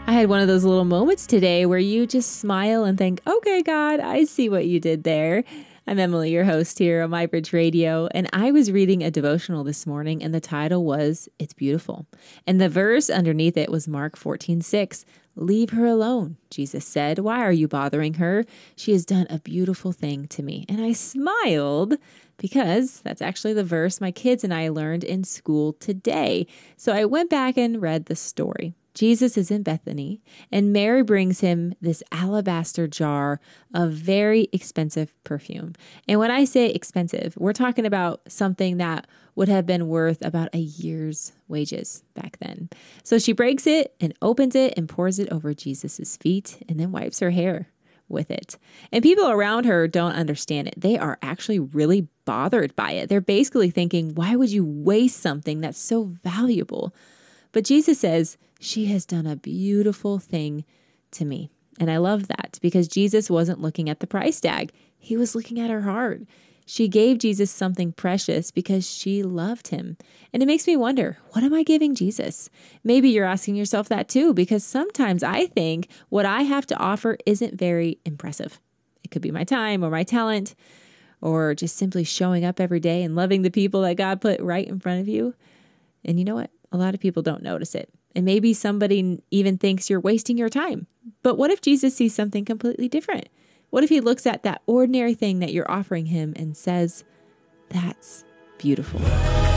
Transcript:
I had one of those little moments today where you just smile and think, okay, God, I see what you did there. I'm Emily, your host here on MyBridge Radio, and I was reading a devotional this morning, and the title was It's Beautiful. And the verse underneath it was Mark 14:6. Leave her alone, Jesus said. Why are you bothering her? She has done a beautiful thing to me. And I smiled because that's actually the verse my kids and I learned in school today. So I went back and read the story. Jesus is in Bethany, and Mary brings him this alabaster jar of very expensive perfume. And when I say expensive, we're talking about something that would have been worth about a year's wages back then. So she breaks it and opens it and pours it over Jesus's feet and then wipes her hair with it. And people around her don't understand it. They are actually really bothered by it. They're basically thinking, why would you waste something that's so valuable? But Jesus says, she has done a beautiful thing to me. And I love that because Jesus wasn't looking at the price tag. He was looking at her heart. She gave Jesus something precious because she loved him. And it makes me wonder, what am I giving Jesus? Maybe you're asking yourself that too, because sometimes I think what I have to offer isn't very impressive. It could be my time or my talent or just simply showing up every day and loving the people that God put right in front of you. And you know what? A lot of people don't notice it. And maybe somebody even thinks you're wasting your time. But what if Jesus sees something completely different? What if he looks at that ordinary thing that you're offering him and says, that's beautiful?